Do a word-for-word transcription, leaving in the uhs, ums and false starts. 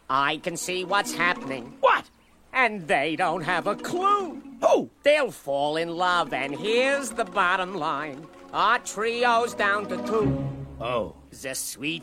I can see what's happening. What? And they don't have a clue. Who? They'll fall in love, and here's the bottom line. Our trio's down to two. Oh. The sweet